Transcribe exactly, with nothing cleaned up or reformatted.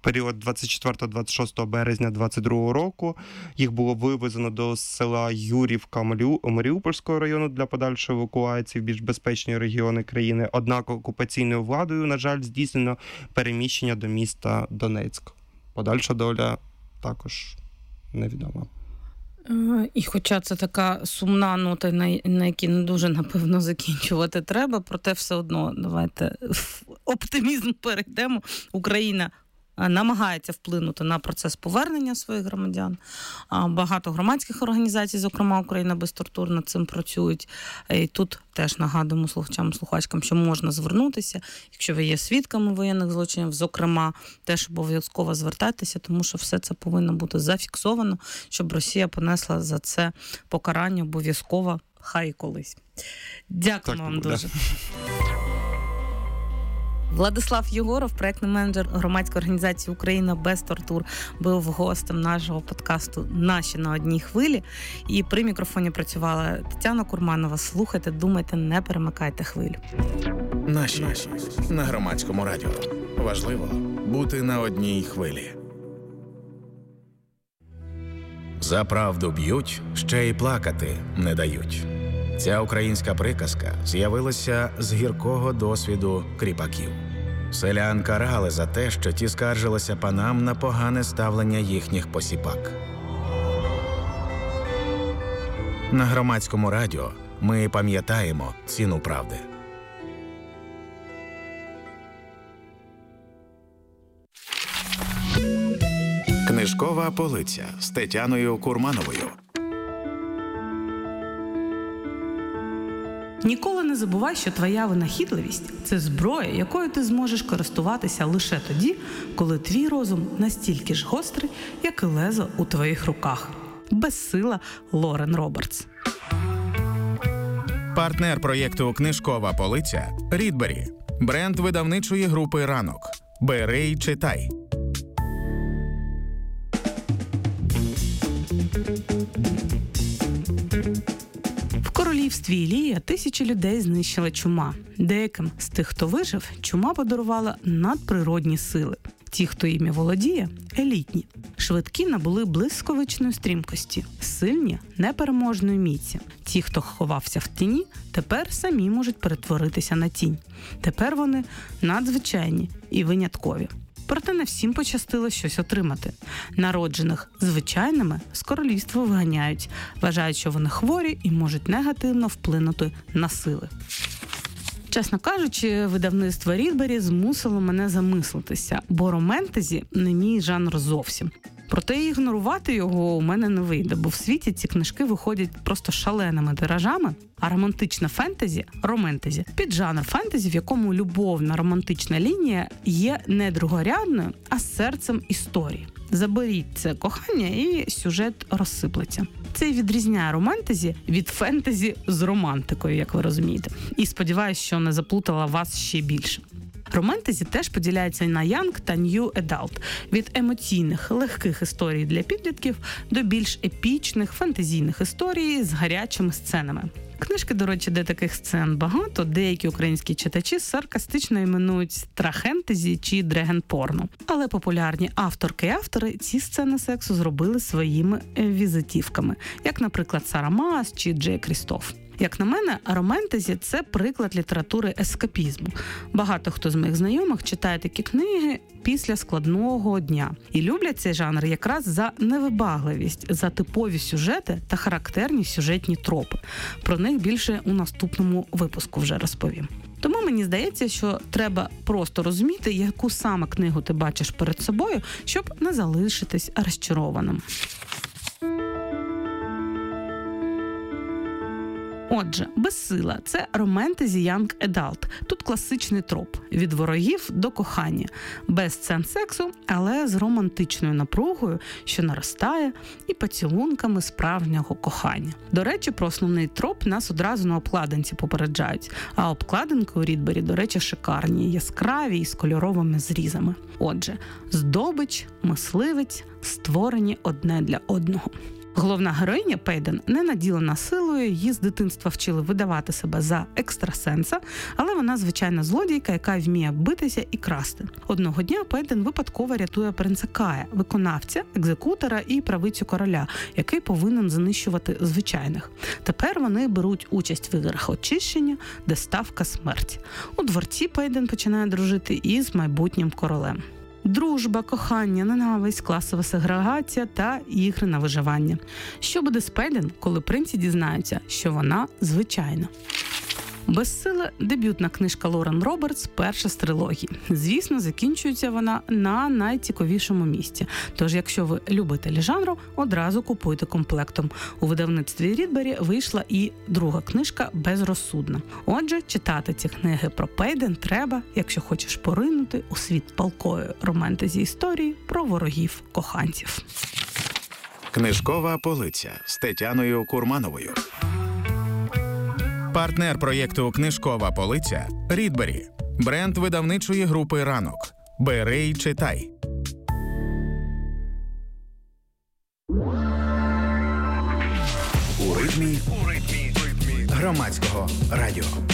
період двадцять четвертого - двадцять шостого березня двадцять другого року. Їх було вивезено до села Юрівка Маріупольського району для подальшої евакуації в більш безпечні регіони країни. Однак окупаційною владою, на жаль, здійснено переміщення до міста Донецьк. Подальша доля також невідома. І хоча це така сумна нота, на якій не дуже, напевно, закінчувати треба, проте все одно давайте в оптимізм перейдемо. Україна намагається вплинути на процес повернення своїх громадян. Багато громадських організацій, зокрема Україна без тортур, над цим працюють. І тут теж нагадуємо слухачам, слухачкам, що можна звернутися, якщо ви є свідками воєнних злочинів, зокрема, теж обов'язково звертайтеся, тому що все це повинно бути зафіксовано, щоб Росія понесла за це покарання обов'язково, хай і колись. Дякуємо вам дуже. Владислав Єгоров, проєктний менеджер громадської організації «Україна без тортур», був гостем нашого подкасту «Наші на одній хвилі». І при мікрофоні працювала Тетяна Курманова. Слухайте, думайте, не перемикайте хвилю. Наші на Громадському радіо. Важливо бути на одній хвилі. За правду б'ють, ще й плакати не дають. Ця українська приказка з'явилася з гіркого досвіду кріпаків. Селян карали за те, що ті скаржилися панам на погане ставлення їхніх посіпак. На Громадському радіо ми пам'ятаємо ціну правди. Книжкова полиця з Тетяною Курмановою. Ніколи не забувай, що твоя винахідливість – це зброя, якою ти зможеш користуватися лише тоді, коли твій розум настільки ж гострий, як і лезо у твоїх руках. Безсила Лорен Робертс. Партнер проєкту «Книжкова полиця» – Рідбері. Бренд видавничої групи «Ранок». Бери й читай. В королівстві Ілія тисячі людей знищила чума. Деяким з тих, хто вижив, чума подарувала надприродні сили. Ті, хто іми володіє – елітні. Швидкі набули блискавичної стрімкості, сильні – непереможної міці. Ті, хто ховався в тіні, тепер самі можуть перетворитися на тінь. Тепер вони надзвичайні і виняткові. Проте не всім пощастило щось отримати. Народжених звичайними з королівства виганяють, вважають, що вони хворі і можуть негативно вплинути на сили. Чесно кажучи, видавництво Рідбері змусило мене замислитися, бо романтезі не мій жанр зовсім. Проте ігнорувати його у мене не вийде, бо в світі ці книжки виходять просто шаленими тиражами, а романтична фентезі – романтезі – піджанр фентезі, в якому любовна романтична лінія є не другорядною, а серцем історії. Заберіть це кохання і сюжет розсиплеться. Це і відрізняє романтезі від фентезі з романтикою, як ви розумієте. І сподіваюся, що не заплутала вас ще більше. Романтезі теж поділяється на Young та New Adult – від емоційних, легких історій для підлітків до більш епічних, фантазійних історій з гарячими сценами. Книжки, до речі, де таких сцен багато, деякі українські читачі саркастично іменують трахентезі чи дрегенпорно. Але популярні авторки і автори ці сцени сексу зробили своїми візитівками, як, наприклад, Сара Маас чи Джей Крістоф. Як на мене, романтезі – це приклад літератури ескапізму. Багато хто з моїх знайомих читає такі книги після складного дня. І люблять цей жанр якраз за невибагливість, за типові сюжети та характерні сюжетні тропи. Про них більше у наступному випуску вже розповім. Тому мені здається, що треба просто розуміти, яку саме книгу ти бачиш перед собою, щоб не залишитись розчарованим. Отже, «Безсила» – це романтезі Young Adult. Тут класичний троп – від ворогів до кохання. Без сцен сексу, але з романтичною напругою, що наростає, і поцілунками справжнього кохання. До речі, про основний троп нас одразу на обкладинці попереджають. А обкладинки у Рідбері, до речі, шикарні, яскраві і з кольоровими зрізами. Отже, здобич, мисливець, створені одне для одного. Головна героїня Пейден не наділена силою, її з дитинства вчили видавати себе за екстрасенса, але вона звичайна злодійка, яка вміє битися і красти. Одного дня Пейден випадково рятує принца Кая, виконавця, екзекутора і правицю короля, який повинен знищувати звичайних. Тепер вони беруть участь в іграх очищення, де ставка смерть. У дворці Пейден починає дружити із майбутнім королем. Дружба, кохання, ненависть, класова сегрегація та ігри на виживання. Що буде з Пейден, коли принці дізнаються, що вона звичайна? «Безсила» – дебютна книжка Лорен Робертс, перша з трилогії. Звісно, закінчується вона на найцікавішому місці. Тож, якщо ви любителі жанру, одразу купуйте комплектом. У видавництві Рідбері вийшла і друга книжка «Безрозсудна». Отже, читати ці книги про Пейден треба, якщо хочеш поринути у світ палкої романтезі-історії про ворогів-коханців. Книжкова полиця з Тетяною Курмановою. Партнер проєкту «Книжкова полиця» – Рідбері. Бренд видавничої групи «Ранок». Бери й читай. У ритмі громадського радіо.